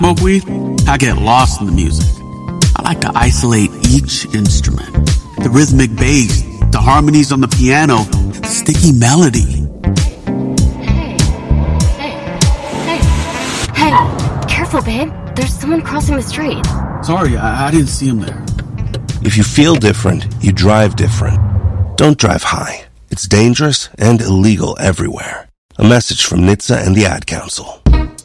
Smoke weed? I get lost in the music. I like to isolate each instrument. The rhythmic bass, the harmonies on the piano, the sticky melody. Hey, careful, babe. There's someone crossing the street. Sorry, I didn't see him there. If you feel different, you drive different. Don't drive high. It's dangerous and illegal everywhere. A message from NHTSA and the Ad Council.